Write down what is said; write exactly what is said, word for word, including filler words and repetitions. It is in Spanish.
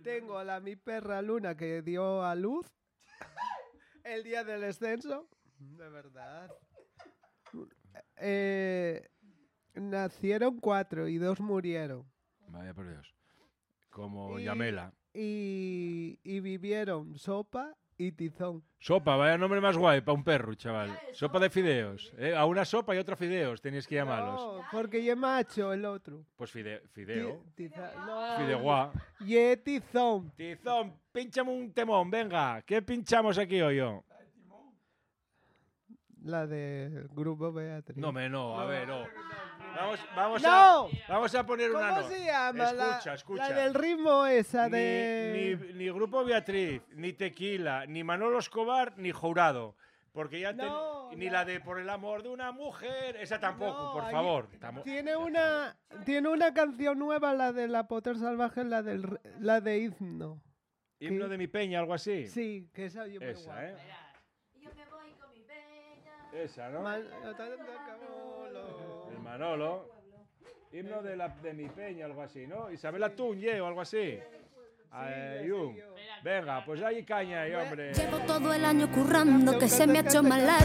Tengo a la mi perra Luna que dio a luz el día del descenso. De verdad. Eh, nacieron cuatro y dos murieron. Vaya por Dios. Como Y- Yamela. Y, y vivieron Sopa y Tizón. Sopa, vaya nombre más guay para un perro, chaval. Sopa de fideos. ¿eh? A una sopa y otra fideos tenías que llamarlos. No, porque ye macho el otro. Pues fide, fideo. Ti- tiza- no, Fideuá. ye Tizón. Tizón, pínchame un temón, venga. ¿Qué pinchamos aquí hoy yo? La del grupo Beatriz. No, me no, a ver, no. Vamos, vamos, ¡No! a, vamos a poner una ¿Cómo no. se llama? Escucha, la, escucha. la del ritmo esa Ni, de... ni, ni Grupo Beatriz, ni Tequila, ni Manolo Escobar, ni Jurado. Porque ya te- No, ni la- la de Por el amor de una mujer, esa tampoco, No, por ahí- favor. Tamo- Tiene una, tiene una canción nueva, la de La Potter Salvaje, la, del, r- la de Himno. Himno de mi peña, algo así. Sí, que esa yo me Esa, guapa. ¿eh? Yo me voy con mi peña. Esa, ¿no? Man- yo te- te cabolo. El Manolo. Himno de, la, de mi peña, algo así, ¿no? Isabela Tunye o algo así. Ay, ese uh. yo. Venga, pues ahí caña, ahí, hombre. Llevo todo el año currando que se me ha hecho mal la